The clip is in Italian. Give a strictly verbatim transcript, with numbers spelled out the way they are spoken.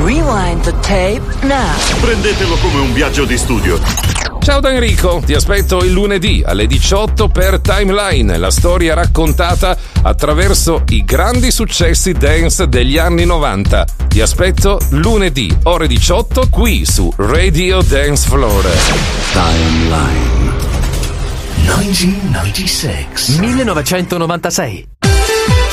Rewind the tape now. Prendetelo come un viaggio di studio. Ciao da Enrico, ti aspetto il lunedì alle diciotto per Timeline, la storia raccontata attraverso i grandi successi dance degli anni novanta. Ti aspetto lunedì, ore diciotto, qui su Radio Dance Floor. Timeline millenovecentonovantasei.